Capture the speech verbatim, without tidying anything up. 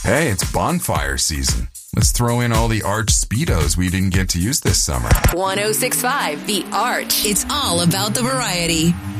Hey, it's bonfire season. Let's throw in all the Arch Speedos we didn't get to use this summer. one oh six point five The Arch. It's all about the variety.